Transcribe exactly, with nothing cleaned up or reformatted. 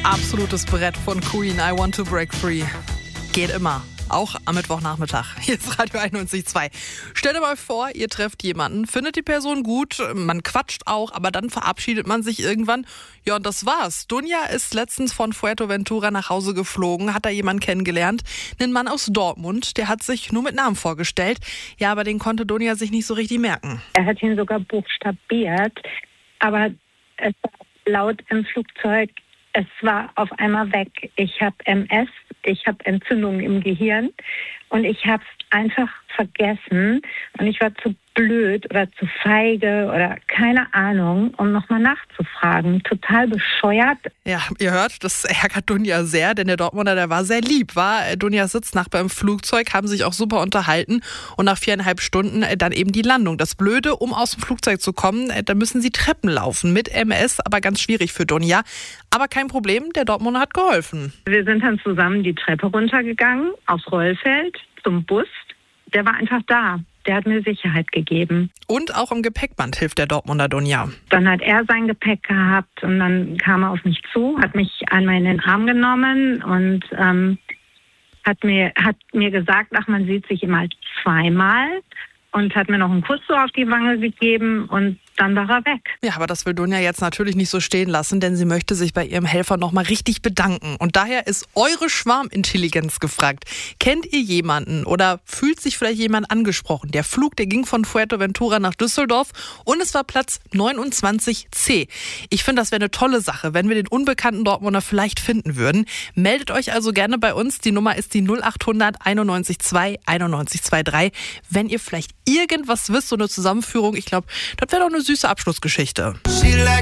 Absolutes Brett von Queen, I Want to Break Free. Geht immer. Auch am Mittwochnachmittag. Hier ist Radio einundneunzig Komma zwei. Stellt euch mal vor, ihr trefft jemanden, findet die Person gut, man quatscht auch, aber dann verabschiedet man sich irgendwann. Ja, und das war's. Dunja ist letztens von Fuerteventura nach Hause geflogen, hat da jemanden kennengelernt, einen Mann aus Dortmund, der hat sich nur mit Namen vorgestellt. Ja, aber den konnte Dunja sich nicht so richtig merken. Er hat ihn sogar buchstabiert, aber es war laut im Flugzeug. Es war auf einmal weg. Ich habe M S, ich habe Entzündungen im Gehirn und ich habe es einfach vergessen und ich war zu blöd oder zu feige oder keine Ahnung, um nochmal nachzufragen. Total bescheuert. Ja, ihr hört, das ärgert Dunja sehr, denn der Dortmunder, der war sehr lieb, war Dunjas Sitznachbar im Flugzeug, haben sich auch super unterhalten und nach viereinhalb Stunden dann eben die Landung. Das Blöde, um aus dem Flugzeug zu kommen, da müssen sie Treppen laufen mit M S, aber ganz schwierig für Dunja. Aber kein Problem, der Dortmunder hat geholfen. Wir sind dann zusammen die Treppe runtergegangen, aufs Rollfeld, zum Bus. Der war einfach da. Der hat mir Sicherheit gegeben. Und auch im Gepäckband hilft der Dortmunder Dunja. Dann hat er sein Gepäck gehabt und dann kam er auf mich zu, hat mich einmal in den Arm genommen und ähm, hat mir hat mir gesagt, ach, man sieht sich immer zweimal und hat mir noch einen Kuss so auf die Wange gegeben und dann war er weg. Ja, aber das will Dunja jetzt natürlich nicht so stehen lassen, denn sie möchte sich bei ihrem Helfer nochmal richtig bedanken. Und daher ist eure Schwarmintelligenz gefragt. Kennt ihr jemanden oder fühlt sich vielleicht jemand angesprochen? Der Flug, der ging von Fuerteventura nach Düsseldorf und es war Platz neunundzwanzig C. Ich finde, das wäre eine tolle Sache, wenn wir den unbekannten Dortmunder vielleicht finden würden. Meldet euch also gerne bei uns. Die Nummer ist die null acht hundert einundneunzig zwei einundneunzig drei. Wenn ihr vielleicht irgendwas wisst, so eine Zusammenführung, ich glaube, das wäre doch eine süße Abschlussgeschichte.